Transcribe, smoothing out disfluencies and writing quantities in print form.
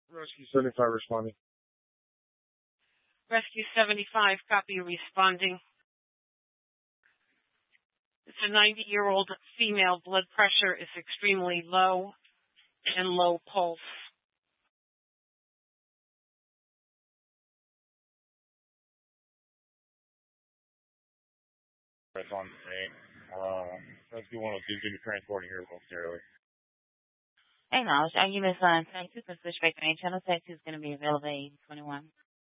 Rescue 75 responding. Rescue 75, copy responding. It's a 90-year-old female. Blood pressure is extremely low and low pulse. That's on Rescue 102 is going to be transporting here momentarily. Acknowledge. Argument line 22 for switchback range. Channel 2 is going to be available at 8:21.